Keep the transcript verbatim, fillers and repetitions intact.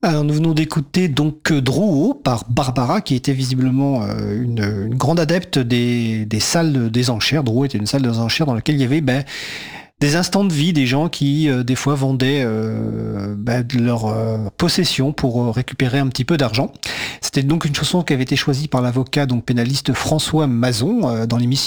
Alors nous venons d'écouter donc Drouot par Barbara, qui était visiblement euh, une, une grande adepte des, des salles des enchères. Drouot était une salle des enchères dans laquelle il y avait ben, des instants de vie, des gens qui euh, des fois vendaient euh, ben, de leur euh, possession pour euh, récupérer un petit peu d'argent. C'était donc une chanson qui avait été choisie par l'avocat donc pénaliste François Mazon euh, dans l'émission